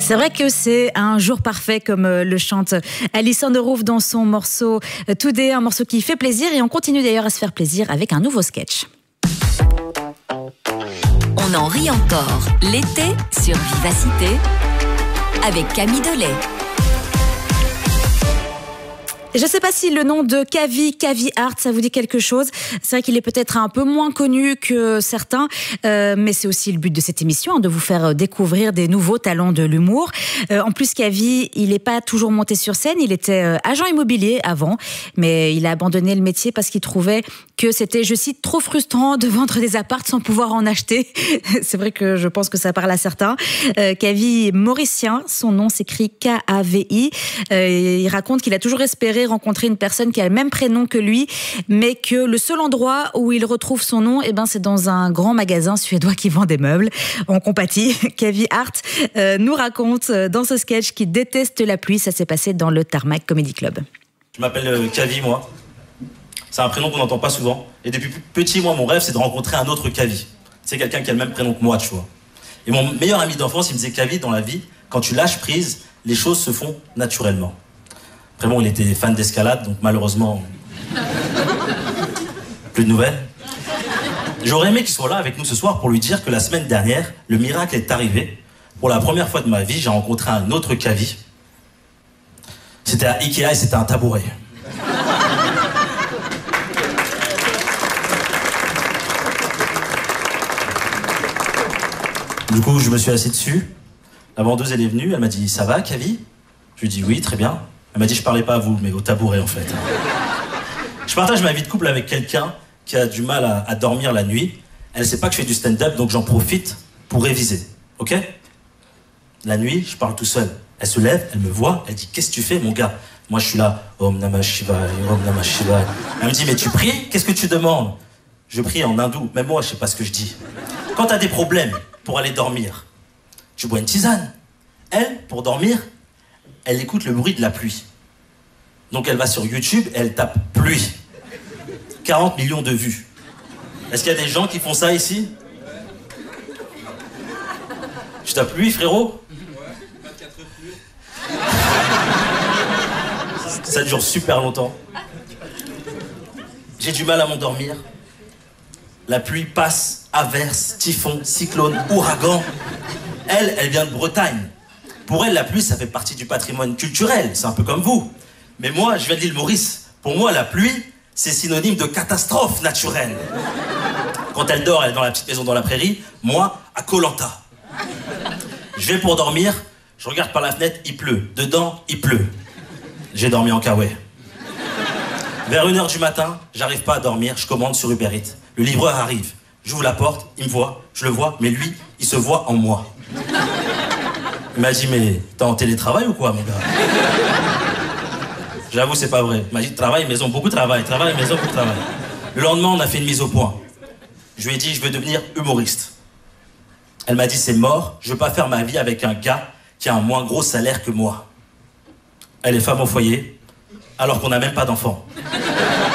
C'est vrai que c'est un jour parfait, comme le chante Alison Derouve dans son morceau Today, un morceau qui fait plaisir, et on continue d'ailleurs à se faire plaisir avec un nouveau sketch. On en rit encore l'été sur Vivacité avec Camille Delay. Je ne sais pas si le nom de Cavi Art, ça vous dit quelque chose. C'est vrai qu'il est peut-être un peu moins connu que certains, mais c'est aussi le but de cette émission, de vous faire découvrir des nouveaux talents de l'humour. En plus, Cavi, il n'est pas toujours monté sur scène, il était agent immobilier avant, mais il a abandonné le métier parce qu'il trouvait que c'était, je cite, trop frustrant de vendre des apparts sans pouvoir en acheter. C'est vrai que je pense que ça parle à certains. Cavi est mauricien, son nom s'écrit K-A-V-I. Il raconte qu'il a toujours espéré rencontrer une personne qui a le même prénom que lui, mais que le seul endroit où il retrouve son nom, c'est dans un grand magasin suédois qui vend des meubles. On compatit. Cavi Art nous raconte dans ce sketch qu'il déteste la pluie. Ça s'est passé dans le Tarmac Comedy Club. Je m'appelle Cavi, moi. C'est un prénom qu'on n'entend pas souvent. Et depuis petit, moi, mon rêve, c'est de rencontrer un autre Cavi. C'est quelqu'un qui a le même prénom que moi, tu vois. Et mon meilleur ami d'enfance, il me disait, Cavi, dans la vie, quand tu lâches prise, les choses se font naturellement. Après bon, il était fan d'escalade, donc malheureusement, plus de nouvelles. J'aurais aimé qu'il soit là avec nous ce soir pour lui dire que la semaine dernière, le miracle est arrivé. Pour la première fois de ma vie, j'ai rencontré un autre Cavi. C'était à Ikea et c'était un tabouret. Du coup, je me suis assis dessus. La vendeuse, elle est venue, elle m'a dit « Ça va, Cavi ?» Je lui ai dit « Oui, très bien ». Elle m'a dit « Je parlais pas à vous, mais au tabouret, en fait. » Je partage ma vie de couple avec quelqu'un qui a du mal à dormir la nuit. Elle sait pas que je fais du stand-up, donc j'en profite pour réviser. Ok ? La nuit, je parle tout seul. Elle se lève, elle me voit, elle dit « Qu'est-ce que tu fais, mon gars ?» Moi, je suis là « Om Namah Shivaya, Om Namah Shivaya. » Elle me dit « Mais tu pries ? Qu'est-ce que tu demandes ?» Je prie en hindou. Même moi, je sais pas ce que je dis. Quand t'as des problèmes pour aller dormir, tu bois une tisane. Elle, pour dormir, elle écoute le bruit de la pluie. Donc elle va sur YouTube et elle tape « pluie ». 40 millions de vues. Est-ce qu'il y a des gens qui font ça ici? Je tape « pluie », frérot? Ouais, 24 heures pluie. Ça dure super longtemps. J'ai du mal à m'endormir. La pluie passe, averse, typhon, cyclone, ouragan. Elle vient de Bretagne. Pour elle, la pluie, ça fait partie du patrimoine culturel. C'est un peu comme vous. Mais moi, je viens de l'île Maurice. Pour moi, la pluie, c'est synonyme de catastrophe naturelle. Quand elle dort, elle est dans la petite maison dans la prairie. Moi, à Koh Lanta. Je vais pour dormir. Je regarde par la fenêtre, il pleut. Dedans, il pleut. J'ai dormi en kawaii. Vers 1h du matin, j'arrive pas à dormir. Je commande sur Uber Eats. Le livreur arrive. J'ouvre la porte, il me voit. Je le vois, mais lui, il se voit en moi. Il m'a dit, mais t'es en télétravail ou quoi, mon gars? J'avoue, c'est pas vrai. Il m'a dit, travail, maison, beaucoup de travail. Travail, maison, beaucoup de travail. Le lendemain, on a fait une mise au point. Je lui ai dit, je veux devenir humoriste. Elle m'a dit, c'est mort, je veux pas faire ma vie avec un gars qui a un moins gros salaire que moi. Elle est femme au foyer, alors qu'on n'a même pas d'enfant.